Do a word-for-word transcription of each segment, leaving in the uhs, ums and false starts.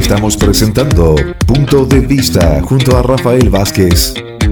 Estamos presentando Punto de Vista junto a Rafael Vázquez.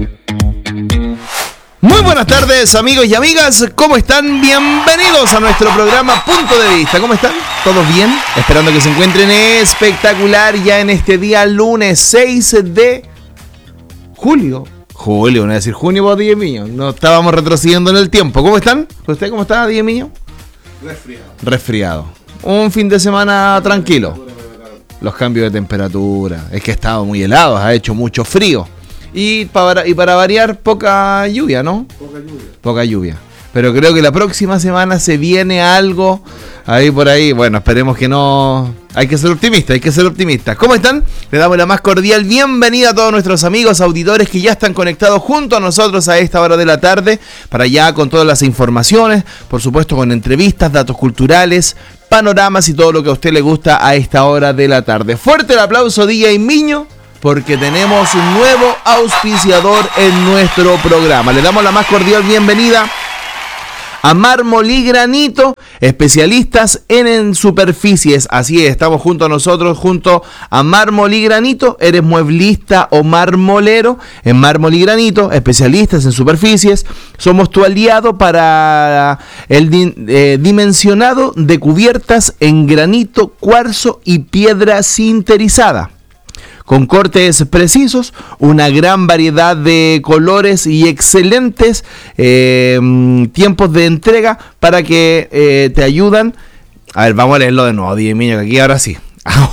Muy buenas tardes, amigos y amigas, ¿cómo están? Bienvenidos a nuestro programa Punto de Vista. ¿Cómo están? ¿Todos bien? Esperando que se encuentren espectacular ya en este día lunes seis de julio. Julio, no voy a decir junio, vos, Diego Miño. No estábamos retrocediendo en el tiempo. ¿Cómo están? ¿Usted cómo está, Diego Miño? Resfriado. Resfriado. Un fin de semana tranquilo. Los cambios de temperatura. Es que ha estado muy helado, ha hecho mucho frío. Y para, y para variar, poca lluvia, ¿no? Poca lluvia. Poca lluvia. Pero creo que la próxima semana se viene algo ahí por ahí. Bueno, esperemos que no... Hay que ser optimistas, hay que ser optimistas. ¿Cómo están? Le damos la más cordial bienvenida a todos nuestros amigos auditores que ya están conectados junto a nosotros a esta hora de la tarde, para allá con todas las informaciones, por supuesto con entrevistas, datos culturales, panoramas y todo lo que a usted le gusta a esta hora de la tarde. Fuerte el aplauso, D J Miño, porque tenemos un nuevo auspiciador en nuestro programa. Le damos la más cordial bienvenida a Mármol y Granito, especialistas en, en superficies. Así es, estamos junto a nosotros, junto a Mármol y Granito. ¿Eres mueblista o marmolero? En Mármol y Granito, especialistas en superficies. Somos tu aliado para el di- eh, dimensionado de cubiertas en granito, cuarzo y piedra sinterizada. Con cortes precisos, una gran variedad de colores y excelentes eh, tiempos de entrega para que eh, te ayudan. A ver, vamos a leerlo de nuevo, Diego Miño, que aquí ahora sí.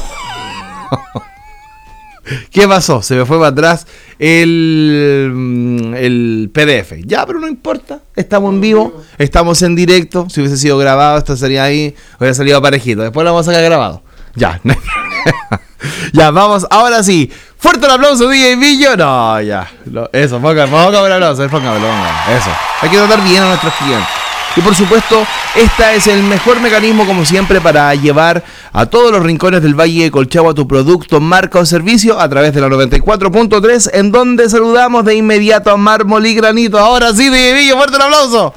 ¿Qué pasó? Se me fue para atrás el, el P D F. Ya, pero no importa. Estamos en vivo, estamos en directo. Si hubiese sido grabado, esto sería ahí, hubiera salido parejito. Después lo vamos a sacar grabado. Ya. Ya, vamos, ahora sí. Fuerte el aplauso, D J Millo. No, ya. No, eso, póngame, póngame el aplauso. Póngame, póngame. Eso. Hay que tratar bien a nuestros clientes. Y por supuesto, este es el mejor mecanismo, como siempre, para llevar a todos los rincones del Valle de Colchagua tu producto, marca o servicio a través de la noventa y cuatro punto tres, en donde saludamos de inmediato a Mármol y Granito. Ahora sí, D J Millo, fuerte el aplauso.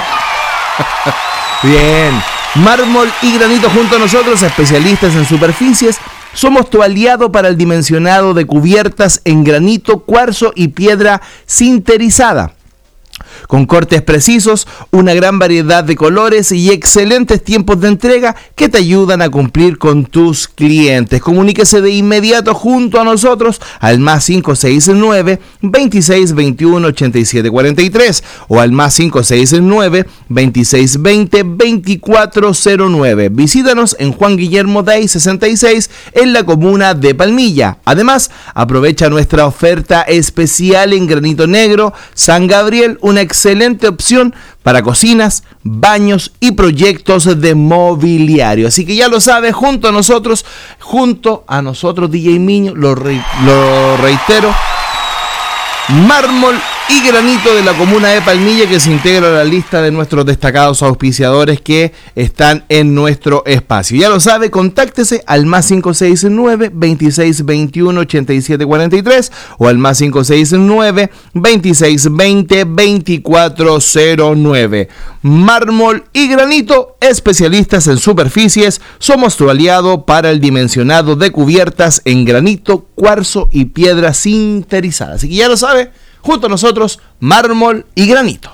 Bien. Mármol y Granito junto a nosotros, especialistas en superficies. Somos tu aliado para el dimensionado de cubiertas en granito, cuarzo y piedra sinterizada. Con cortes precisos, una gran variedad de colores y excelentes tiempos de entrega que te ayudan a cumplir con tus clientes. Comuníquese de inmediato junto a nosotros al más cinco seis nueve, veintiséis veintiuno, ochenta y siete cuarenta y tres o al más cinco seis nueve, veintiséis veinte, veinticuatro cero nueve. Visítanos en Juan Guillermo Day sesenta y seis en la comuna de Palmilla. Además, aprovecha nuestra oferta especial en granito negro San Gabriel, una excelente opción para cocinas, baños y proyectos de mobiliario. Así que ya lo sabes, junto a nosotros, junto a nosotros, D J Miño, lo, re, lo reitero, Mármol y Granito de la comuna de Palmilla, que se integra a la lista de nuestros destacados auspiciadores que están en nuestro espacio. Ya lo sabe, contáctese al más cinco seis nueve, veintiséis veintiuno, ochenta y siete cuarenta y tres o al más cinco seis nueve, veintiséis veinte, veinticuatro cero nueve. Mármol y Granito, especialistas en superficies. Somos tu aliado para el dimensionado de cubiertas en granito, cuarzo y piedra sinterizada. Así que ya lo sabe, junto a nosotros, Mármol y Granito.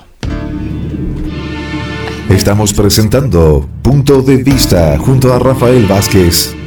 Estamos presentando Punto de Vista junto a Rafael Vázquez.